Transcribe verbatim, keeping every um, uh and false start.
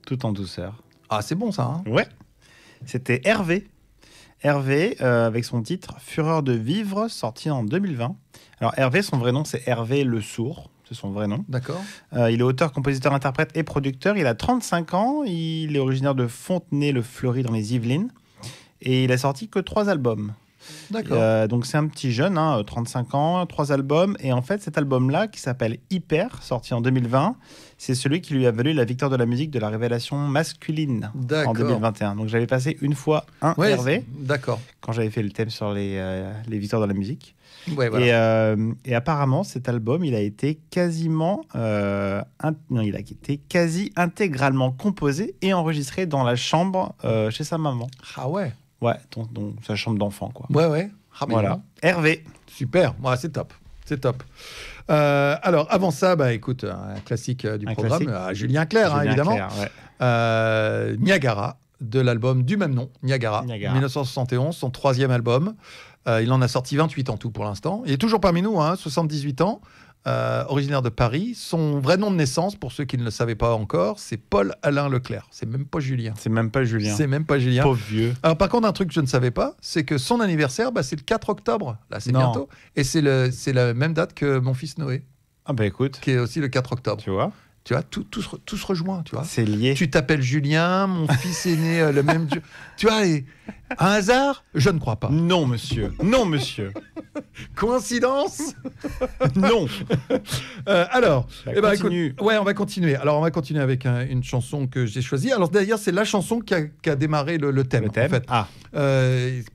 tout en douceur. Ah, c'est bon ça. Hein. Ouais. C'était Hervé. Hervé, euh, avec son titre Fureur de vivre, sorti en deux mille vingt. Alors Hervé, son vrai nom, c'est Hervé Le Sourd. C'est son vrai nom. D'accord. Euh, il est auteur, compositeur, interprète et producteur. Il a trente-cinq ans. Il est originaire de Fontenay-le-Fleury dans les Yvelines. Et il a sorti que trois albums. D'accord. Euh, donc c'est un petit jeune, hein, trente-cinq ans, trois albums. Et en fait, cet album-là, qui s'appelle Hyper, sorti en deux mille vingt, c'est celui qui lui a valu la victoire de la musique de la révélation masculine en deux mille vingt et un. Donc j'avais passé une fois un ouais, Hervé, d'accord. quand j'avais fait le thème sur les, euh, les victoires de la musique. Ouais, voilà. et, euh, et apparemment, cet album, il a été quasiment, euh, in- non, il a été quasi intégralement composé et enregistré dans la chambre euh, chez sa maman. Ah ouais. Ouais, donc, donc sa chambre d'enfant, quoi. Ouais, ouais. Ah, mais Voilà. non. Hervé. Super. Ouais, c'est top. C'est top. Euh, alors, avant ça, bah, écoute, un classique euh, du Un programme, classique. euh, Julien Clerc, hein, Julien évidemment. Clerc, ouais. Euh, Niagara, de l'album du même nom, Niagara, Niagara. dix-neuf cent soixante et onze, son troisième album. Euh, il en a sorti vingt-huit en tout pour l'instant. Il est toujours parmi nous, hein, soixante-dix-huit ans, euh, originaire de Paris. Son vrai nom de naissance, pour ceux qui ne le savaient pas encore, c'est Paul-Alain Leclerc. C'est même pas Julien. C'est même pas Julien. C'est même pas Julien. Pauvre vieux. Alors, par contre, un truc que je ne savais pas, c'est que son anniversaire, bah, c'est le quatre octobre. Là, c'est Non. bientôt. Et c'est le- c'est la même date que mon fils Noé, Ah bah écoute, qui est aussi le quatre octobre. tu vois, Tu vois, tout, tout, se, re- tout se rejoint, tu vois. c'est lié. Tu t'appelles Julien, mon fils est né euh, le même jour. Tu vois, et un hasard? Je ne crois pas. Non, monsieur. Non, monsieur. Coïncidence? Non. Euh, alors, Bah, eh ben, continue. écoute, ouais, on va continuer. Alors, on va continuer avec un- une chanson que j'ai choisie. Alors, d'ailleurs, c'est la chanson qui a, qui a démarré le, le thème. Le thème. En fait. Ah, Euh,